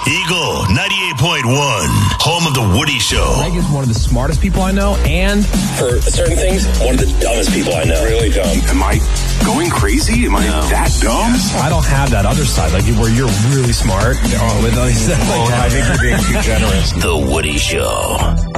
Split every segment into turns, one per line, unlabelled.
Eagle 98.1, home of the Woody Show.
Greg is one of the smartest people I know, and
for certain things, one of the dumbest people I know. Really dumb.
Am I going crazy? Am I that dumb?
I don't have that other side, like where you're really smart.
I think you're being too generous.
The Woody Show.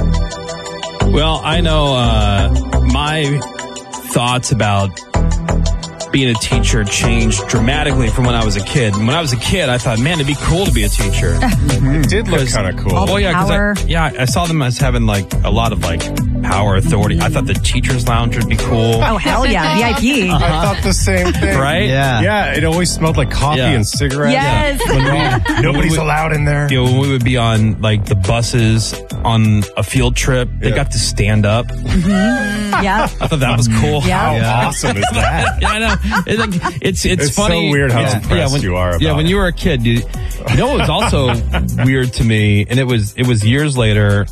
Well, I know my thoughts about being a teacher changed dramatically from when I was a kid. When I was a kid, I thought, man, it'd be cool to be a teacher.
It did look kind of cool.
Oh, yeah, because I saw them as having like a lot of like power, authority. I thought the teacher's lounge would be cool.
Oh, hell yeah, VIP.
I thought the same thing.
Right?
Yeah, it always smelled like coffee and cigarettes.
Yes.
Nobody's allowed in there.
You know, when we would be on like the buses on a field trip, they got to stand up.
Yeah.
I thought that was cool.
Yeah.
How awesome is that?
Yeah, I know. It's funny.
So weird how impressed you are about it.
When you were a kid, you know what was also weird to me, and it was years later,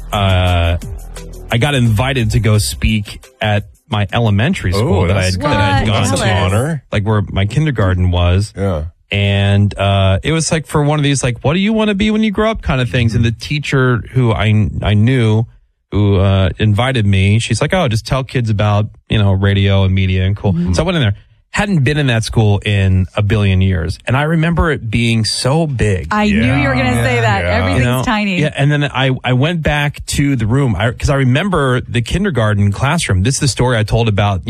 I got invited to go speak at my elementary school that I had gone
That's
to.
an honor.
Like where my kindergarten was.
Yeah.
And it was like for one of these, like, what do you want to be when you grow up kind of things. And the teacher who I knew, who invited me, she's like, oh, just tell kids about, radio and media and cool. So I went in there. Hadn't been in that school in a billion years. And I remember it being so big.
I knew you were going to say that.
Yeah.
Everything's tiny.
Yeah, and then I went back to the room because I remember the kindergarten classroom. This is the story I told about,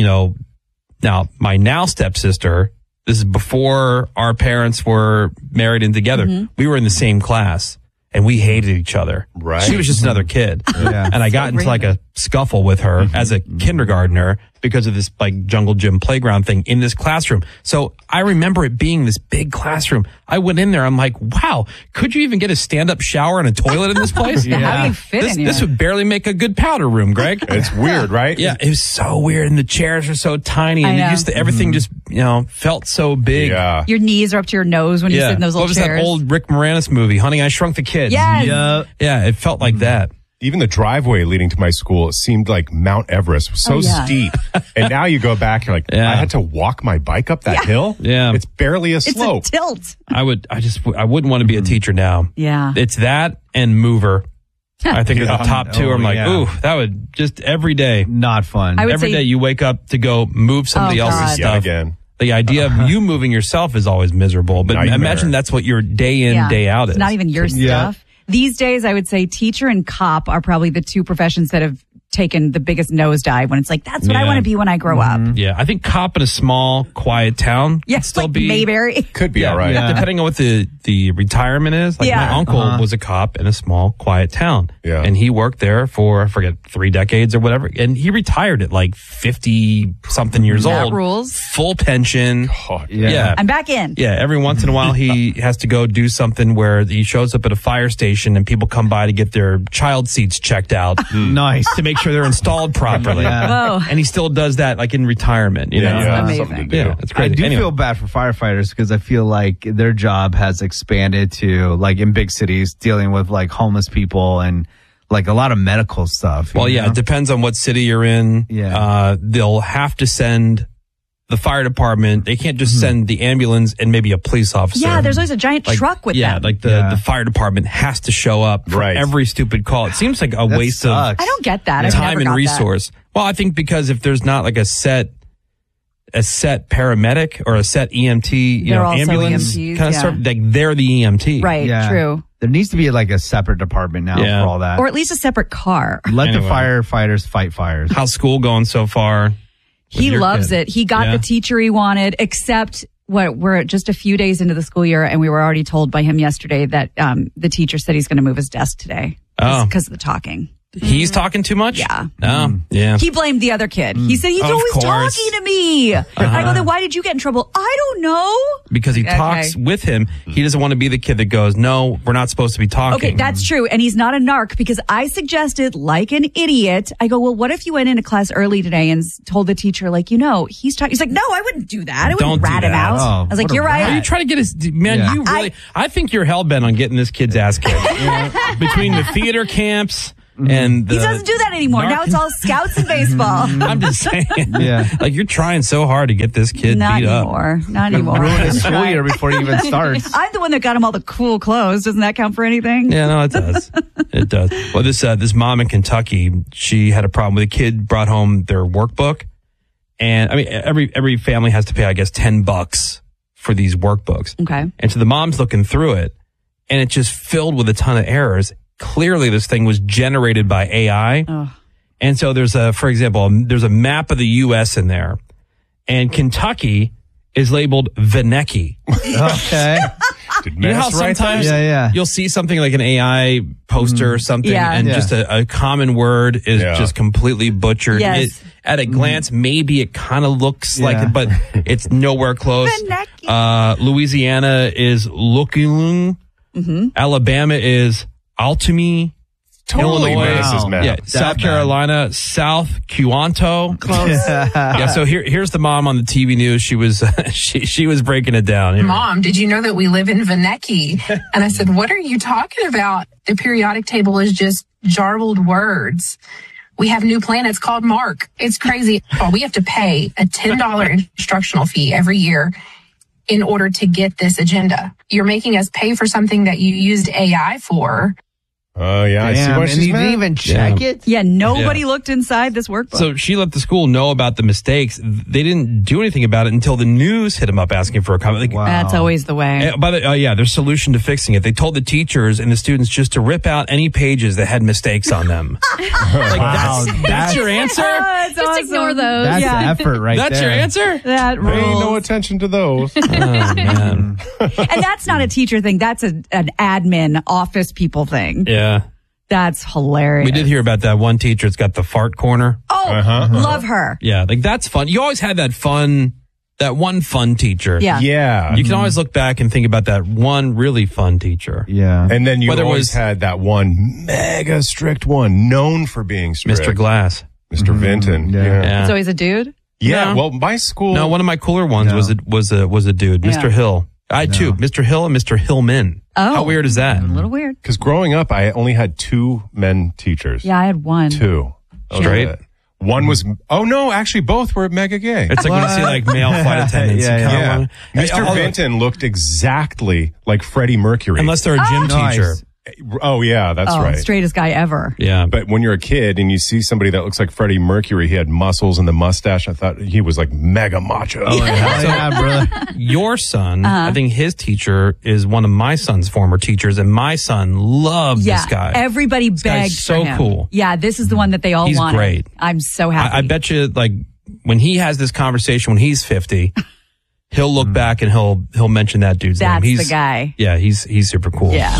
now my now stepsister. This is before our parents were married and together. We were in the same class. And we hated each other.
Right.
She was just another kid. And I got into like a scuffle with her as a kindergartner because of this like jungle gym playground thing in this classroom. So I remember it being this big classroom. I went in there. I'm like, wow, could you even get a stand-up shower and a toilet in this place?
How do you fit in here?
This would barely make a good powder room, Greg.
It's weird, right?
Yeah, it was so weird. And the chairs were so tiny. And everything just, felt so big.
Yeah.
Your knees are up to your nose when you sit in those little chairs.
What was that old Rick Moranis movie, Honey, I Shrunk the Kids?
Yes.
Yeah, it felt like that.
Even the driveway leading to my school seemed like Mount Everest. It was so steep. And now you go back, you're like, I had to walk my bike up that hill?
Yeah.
It's barely a slope.
It's a tilt.
I wouldn't want to be a teacher now.
Yeah.
It's that and mover. I think are the top two. I'm like, ooh, that would just every day.
Not fun.
Every day you wake up to go move somebody else's stuff.
Again.
The idea of you moving yourself is always miserable. But imagine that's what your day in, day out is.
It's not even your stuff. These days, I would say teacher and cop are probably the two professions that have taken the biggest nosedive when it's like, that's what I want to be when I grow up.
Yeah, I think cop in a small, quiet town
yes,
still
like
be
Mayberry.
Could be all right.
Yeah. Depending on what the retirement is. Like my uncle was a cop in a small, quiet town.
Yeah.
And he worked there for, I forget, 3 decades or whatever. And he retired at like 50-something years
That
old.
rules.
Full pension.
Oh,
yeah.
I'm back in.
Yeah, every once in a while he has to go do something where he shows up at a fire station and people come by to get their child seats checked out.
Nice.
To make sure they're installed properly.
Whoa.
And he still does that like in retirement. You know?
Amazing.
Something to do.
Yeah, it's
I
crazy.
do
Anyway.
feel bad for firefighters because I feel like their job has expanded to like in big cities dealing with like homeless people and like a lot of medical stuff.
Well,
you
yeah,
know?
it depends on what city you're in.
Yeah.
They'll have to send the fire department. They can't just send the ambulance and maybe a police officer.
Yeah, there's always a giant truck with them.
Like the fire department has to show up for every stupid call. It seems like a
That
waste of
sucks.
I don't get that. I've
time
never
and
got
resource. Well, I think because if there's not like a set paramedic or a set EMT,
They're also
ambulance
EMTs,
kind of stuff, like they're the EMT.
that. Right,
Yeah.
true.
There needs to be like a separate department now for all that.
Or at least a separate car.
Let
Anyway.
the firefighters fight fires.
How's school going so far?
He
your
loves
kid?
it. He got the teacher he wanted, except we're just a few days into the school year, and we were already told by him yesterday that the teacher said he's going to move his desk today because of the talking.
He's talking too much?
Yeah.
Oh, yeah.
He blamed the other kid. He said, he's
Of
always
course.
talking to me. I go, then why did you get in trouble? I don't know.
Because he
Okay.
talks with him. He doesn't want to be the kid that goes, no, we're not supposed to be talking.
Okay, that's true. And he's not a narc because I suggested, like an idiot, I go, well, what if you went into class early today and told the teacher, like, he's talking. He's like, no, I wouldn't do that. I wouldn't
Don't do
rat him
that.
out.
Oh,
I was like,
what a
you're right.
Are you trying to get his, man,
Yeah.
you really, I think you're hell-bent on getting this kid's ass kicked. Between the theater camps, And
He doesn't do that anymore. Now it's all scouts and baseball.
I'm just saying.
Yeah.
Like, you're trying so hard to get this kid
Not
beat up.
anymore. Not anymore.
Ruin his
I'm
school
trying.
year before he even starts.
I'm the one that got him all the cool clothes. Doesn't that count for anything?
Yeah, no, it does. It does. Well, this mom in Kentucky, she had a problem with a kid brought home their workbook. And I mean, every family has to pay, I guess, $10 for these workbooks.
Okay.
And so the mom's looking through it, and it's just filled with a ton of errors. Clearly, this thing was generated by AI.
Oh.
And so for example, there's a map of the U.S. in there, and Kentucky is labeled Veneki.
Okay.
Did
You know how
Mass write that?
sometimes
Yeah.
you'll see something like an AI poster or something,
Yeah.
and
Yeah.
just a common word is
Yeah.
just completely butchered.
Yes.
At a glance, maybe it kind of looks like
Yeah.
it, but it's nowhere close. Louisiana is Looking. Alabama is Altamy.
Totally
Illinois,
Mass's map.
yeah, South Carolina, South Cuanto. Close. Yeah. So here's the mom on the TV news. She was she was breaking it down. Here.
Mom, did you know that we live in Veneki? And I said, what are you talking about? The periodic table is just jarbled words. We have new planets called Mark. It's crazy. We have to pay a $10 instructional fee every year in order to get this agenda. You're making us pay for something that you used AI for.
Oh, yeah. I see
Damn,
why
and
she's
he
mad.
didn't even check it?
Yeah, nobody looked inside this workbook.
So she let the school know about the mistakes. They didn't do anything about it until the news hit them up asking for a comment. Like,
Wow.
That's always the way.
their solution to fixing it. They told the teachers and the students just to rip out any pages that had mistakes on them.
Wow,
That's your answer?
That's
Just
awesome.
ignore those.
That's
Yeah.
effort right
That's
there.
your answer?
That
Pay no
rules.
attention to those.
Oh, man.
And that's not a teacher thing. That's an admin office people thing.
Yeah.
That's hilarious.
We did hear about that one teacher that's got the fart corner.
Oh, love her.
Yeah, like that's fun. You always had that one fun teacher.
Yeah.
Yeah.
You can always look back and think about that one really fun teacher.
Yeah.
And then you
Whether it
always
was-
had that one mega strict one known for being strict.
Mr. Glass.
Mr. Vinton.
Yeah.
Yeah.
Yeah.
It's always a dude.
Yeah.
No.
Well, my school.
No, one of my cooler ones
No.
was a dude, Mr.
Yeah.
Hill. I had two, Mr. Hill and Mr. Hillman.
Oh.
How weird is that?
A little weird.
Because growing up, I only had two men teachers.
Yeah, I had one.
Two.
Straight?
Okay. One was, oh no, actually both were mega gay.
It's like when you see like male flight attendants.
Yeah,
you kinda
Yeah.
wanna-
Mr.
Although-
Vinton looked exactly like Freddie Mercury.
Unless they're a gym
Nice.
teacher.
Oh yeah, that's
Oh,
right.
straightest guy ever.
Yeah.
But when you're a kid and you see somebody that looks like Freddie Mercury, he had muscles and the mustache. I thought he was like mega macho.
Hell yeah, brother.
Your son, I think his teacher is one of my son's former teachers, and my son loved
Yeah,
this guy.
everybody
guy's
begged
so
for him.
cool.
Yeah, this is the one that they all
He's
wanted.
great.
I'm so happy.
I bet you, like, when he has this conversation when he's 50, he'll look back and he'll mention that dude's
That's
name.
the guy.
Yeah, he's super cool.
Yeah.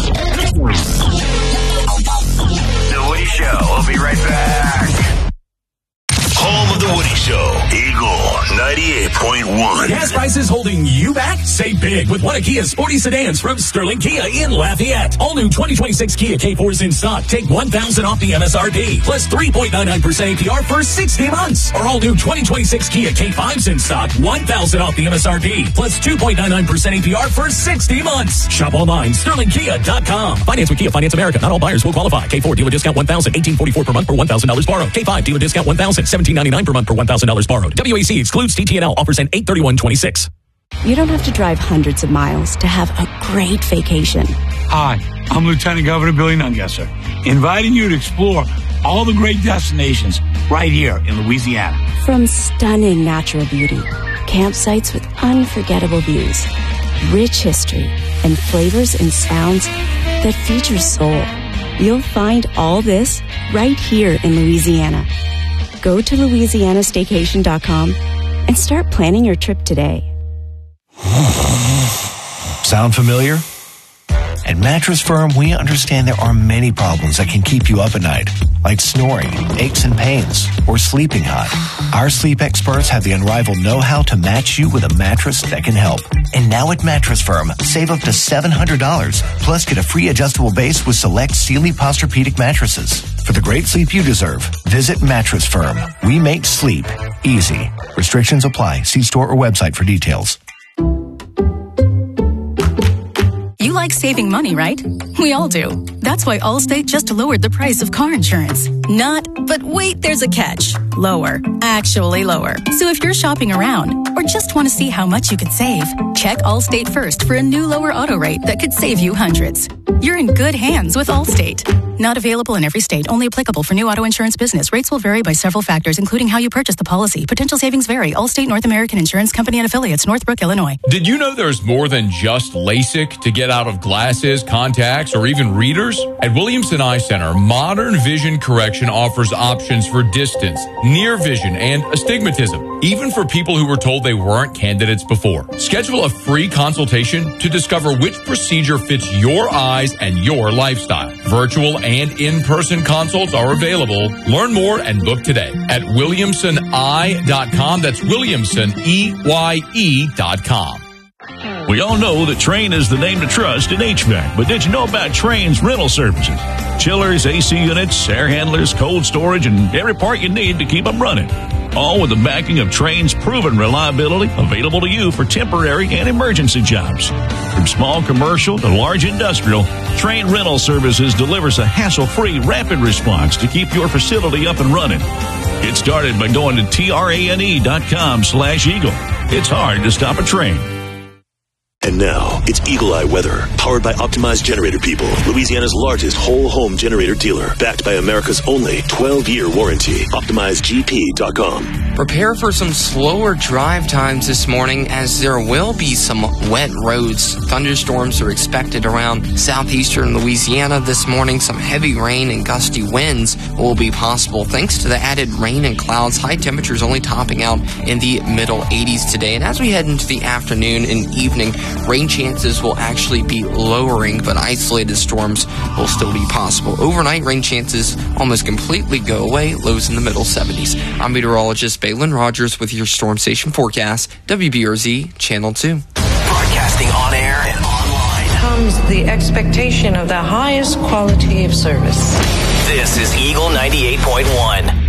The Woody Show. We'll be right back. Home of the Woody Show. Eagle 98.1.
Gas prices holding you back? Save big with one of Kia's sporty sedans from Sterling Kia in Lafayette. All new 2026 Kia K4s in stock. Take $1,000 off the MSRP. Plus 3.99% APR for 60 months. Or all new 2026 Kia K5s in stock. $1,000 off the MSRP. Plus 2.99% APR for 60 months. Shop online. SterlingKia.com. Finance with Kia Finance America. Not all buyers will qualify. K4 dealer discount $1,000. $1,844 per month for $1,000 borrowed. K5 dealer discount $1,000. $1,799 per month for $1,000 borrowed. WAC excludes TTNL. Offers end 8/31/26.
You don't have to drive hundreds of miles to have a great vacation.
Hi, I'm Lieutenant Governor Billy Nungesser, inviting you to explore all the great destinations right here in Louisiana.
From stunning natural beauty, campsites with unforgettable views, rich history, and flavors and sounds that feature soul. You'll find all this right here in Louisiana. Go to LouisianaStaycation.com and start planning your trip today.
Sound familiar? At Mattress Firm, we understand there are many problems that can keep you up at night, like snoring, aches and pains, or sleeping hot. Our sleep experts have the unrivaled know-how to match you with a mattress that can help. And now at Mattress Firm, save up to $700, plus get a free adjustable base with select Sealy Posturepedic mattresses. For the great sleep you deserve, visit Mattress Firm. We make sleep easy. Restrictions apply. See store or website for details.
You like saving money, right? We all do. That's why Allstate just lowered the price of car insurance. But wait, there's a catch. Lower. Actually lower. So if you're shopping around or just want to see how much you could save, check Allstate first for a new lower auto rate that could save you hundreds. You're in good hands with Allstate. Not available in every state. Only applicable for new auto insurance business. Rates will vary by several factors, including how you purchase the policy. Potential savings vary. Allstate North American Insurance Company and Affiliates, Northbrook, Illinois.
Did you know there's more than just LASIK to get out of glasses, contacts, or even readers? At Williamson Eye Center, Modern Vision Correction offers options for distance, near vision, and astigmatism, even for people who were told they weren't candidates before. Schedule a free consultation to discover which procedure fits your eyes and your lifestyle. Virtual and in-person consults are available. Learn more and book today at WilliamsonEye.com. That's WilliamsonEye.com.
We all know that Trane is the name to trust in HVAC, but did you know about Trane's rental services? Chillers, AC units, air handlers, cold storage, and every part you need to keep them running. All with the backing of Trane's proven reliability, available to you for temporary and emergency jobs. From small commercial to large industrial, Trane Rental Services delivers a hassle-free rapid response to keep your facility up and running. Get started by going to trane.com/Eagle. It's hard to stop a train.
And now, it's Eagle Eye weather, powered by Optimized Generator People, Louisiana's largest whole home generator dealer, backed by America's only 12-year warranty. OptimizedGP.com.
Prepare for some slower drive times this morning as there will be some wet roads. Thunderstorms are expected around southeastern Louisiana this morning. Some heavy rain and gusty winds will be possible thanks to the added rain and clouds. High temperatures only topping out in the middle 80s today. And as we head into the afternoon and evening, rain chances will actually be lowering, but isolated storms will still be possible. Overnight, rain chances almost completely go away, lows in the middle 70s. I'm meteorologist Balin Rogers with your Storm Station forecast, WBRZ Channel 2.
Broadcasting on air and online
comes the expectation of the highest quality of service.
This is Eagle 98.1.